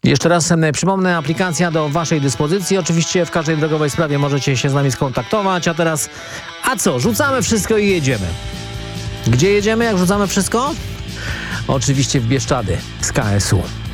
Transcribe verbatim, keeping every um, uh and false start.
Jeszcze raz em, przypomnę, aplikacja do waszej dyspozycji. Oczywiście w każdej drogowej sprawie możecie się z nami skontaktować. A teraz, a co? Rzucamy wszystko i jedziemy. Gdzie jedziemy, jak rzucamy wszystko? Oczywiście w Bieszczady z K S U.